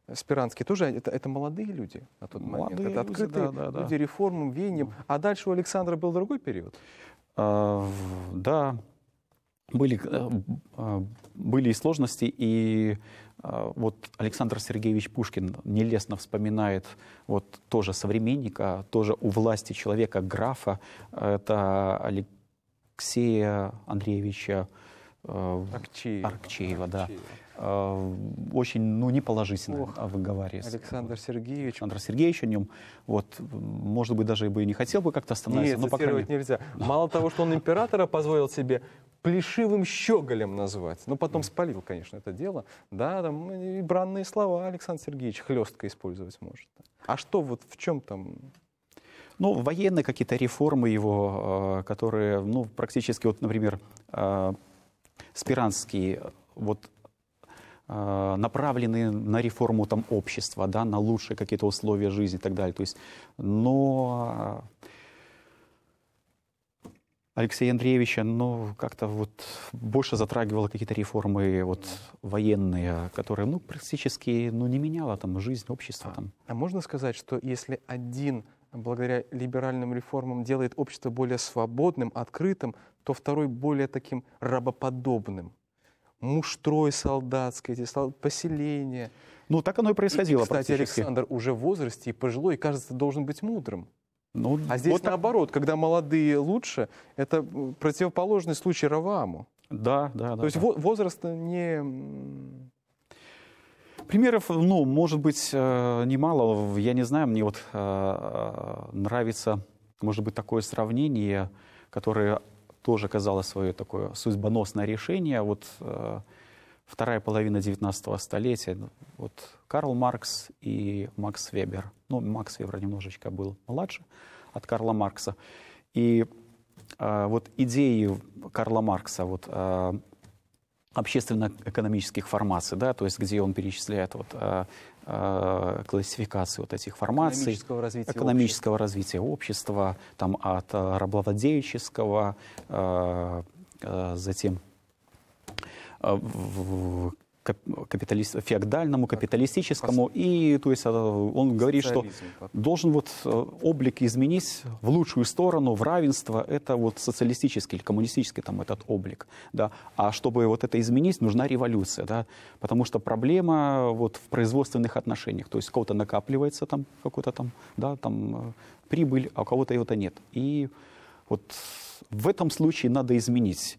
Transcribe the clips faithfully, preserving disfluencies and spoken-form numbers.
Спиранский, тоже это, это молодые люди на тот Молодые момент. Это люди, открытые да, да, люди да. реформам, веяниям. А дальше у Александра был другой период? А, да, были, были и сложности, и вот Александр Сергеевич Пушкин нелестно вспоминает вот тоже современника, тоже у власти человека, графа, это Алексея Андреевича Аркчеева. Аркчеева, да. Аркчеева. Очень, ну, неположительно Ох, выговаривается. Александр Сергеевич. Александр Сергеевич о нем, вот, может быть, даже бы и не хотел бы как-то остановиться. Нет, но, по цитировать крайней... нельзя. Мало того, что он императора позволил себе плешивым щеголем назвать. Ну, потом спалил, конечно, это дело. Да, там и бранные слова Александр Сергеевич хлестко использовать может. А что вот в чем там... Ну, военные какие-то реформы его, которые, ну, практически, вот, например, Спиранский, вот, направлены на реформу там общества, да, на лучшие какие-то условия жизни и так далее. То есть, но Алексея Андреевича, ну, как-то вот больше затрагивало какие-то реформы вот военные, которые, ну, практически, ну, не меняло там жизнь общества. Там. А, а можно сказать, что если один благодаря либеральным реформам делает общество более свободным, открытым, то второй более таким рабоподобным? Муштрой солдатской, эти солд... поселения. Ну, так оно и происходило. И, кстати, Александр уже в возрасте и пожилой, и, кажется, должен быть мудрым. Ну, а здесь вот наоборот, так... когда молодые лучше, это противоположный случай Равааму. Да, да, да. То есть да. возраст не... Примеров, ну, может быть, немало. Я не знаю, мне вот нравится, может быть, такое сравнение, которое тоже казалось свое такое судьбоносное решение. Вот вторая половина девятнадцатого столетия, вот Карл Маркс и Макс Вебер. Ну, Макс Вебер немножечко был младше от Карла Маркса. И э, вот идеи Карла Маркса, вот, э, общественно-экономических формаций, да, то есть где он перечисляет вот, э, э, классификацию вот этих формаций, экономического развития экономического общества, развития общества там, от э, рабовладельческого, э, э, затем э, в, капиталист, феодальному, капиталистическому, и то есть он говорит, что должен вот облик изменить в лучшую сторону, в равенство, это вот социалистический или коммунистический там этот облик, да, а чтобы вот это изменить, нужна революция, да, потому что проблема вот в производственных отношениях, то есть у кого-то накапливается там какой-то там, да, там прибыль, а у кого-то его-то нет, и вот в этом случае надо изменить.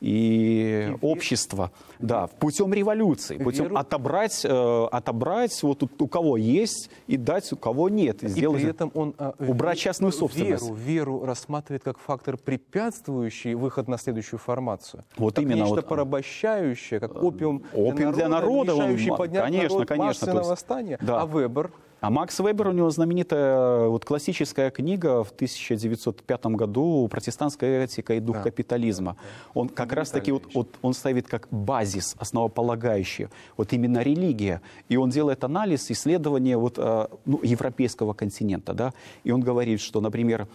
И, и общество, и, да, путем революции, путем веру... отобрать, э, отобрать вот у, у кого есть и дать у кого нет. И, и сделать, при этом он э, убрать частную собственность. Веру, веру рассматривает как фактор, препятствующий выход на следующую формацию. Вот как именно. Нечто Вот, порабощающее, как опиум, опиум для народа, мешающий он, поднять конечно, народ конечно, массовое есть, восстание. Да. А Вебер? А Макс Вебер, у него знаменитая вот, классическая книга в тысяча девятьсот пятом году «Протестантская этика и дух да. капитализма». Он как раз-таки вот, вот, он ставит как базис, основополагающий, вот именно религия. И он делает анализ, исследование вот, ну, европейского континента. Да? И он говорит, что, например,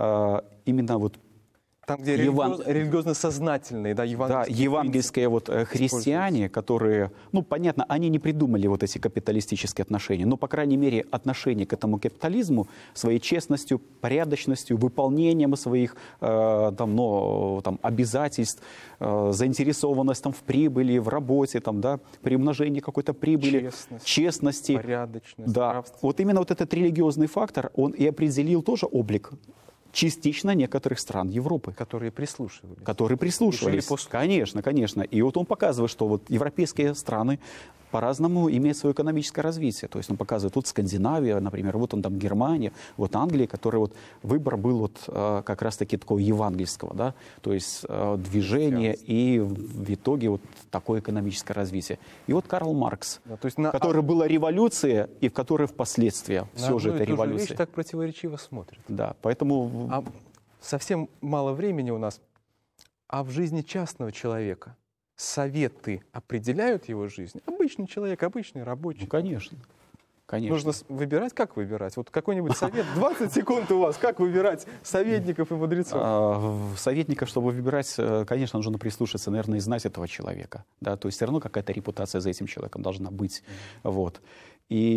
именно вот там, где Еван... религиозно-сознательные, да, евангельские, да, евангельские вот, христиане, которые, ну, понятно, они не придумали вот эти капиталистические отношения, но, по крайней мере, отношение к этому капитализму своей честностью, порядочностью, выполнением своих э, там, ну, там, обязательств, э, заинтересованность там, в прибыли, в работе, там, да, при умножении какой-то прибыли, честность, честности. Порядочность, да. Вот именно вот этот религиозный фактор, он и определил тоже облик частично некоторых стран Европы. Которые прислушивались. Которые прислушивались. Конечно, конечно. И вот он показывает, что вот европейские страны по-разному имеют свое экономическое развитие. То есть он показывает, тут Скандинавия, например, вот он там Германия, вот Англия, который вот выбор был вот э, как раз-таки такого евангельского, да, то есть э, движение и в итоге вот такое экономическое развитие. И вот Карл Маркс, да, то есть на... который была революция и в которой впоследствии все же это революция. Вещь так противоречиво смотрит. Да, поэтому... А совсем мало времени у нас. А в жизни частного человека советы определяют его жизнь? Обычный человек, обычный рабочий. Ну, конечно. Конечно. Нужно выбирать, как выбирать? Вот какой-нибудь совет, двадцать секунд у вас, как выбирать советников и мудрецов? Советника, чтобы выбирать, конечно, нужно прислушаться, наверное, и знать этого человека. Да? То есть все равно какая-то репутация за этим человеком должна быть. Вот. И